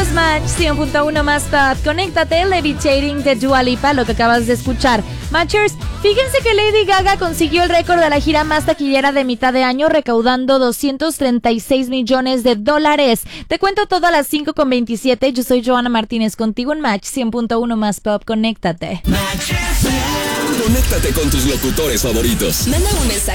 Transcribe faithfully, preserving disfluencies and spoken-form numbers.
es Match cien punto uno más Pop. Conéctate, Levitating de Dua Lipa, lo que acabas de escuchar. Matchers, fíjense que Lady Gaga consiguió el récord de la gira más taquillera de mitad de año, recaudando doscientos treinta y seis millones de dólares. Te cuento todo a las cinco con veintisiete. Yo soy Joana Martínez, contigo en Match cien punto uno más Pop. Conéctate. Conéctate con tus locutores favoritos. Manda un mensaje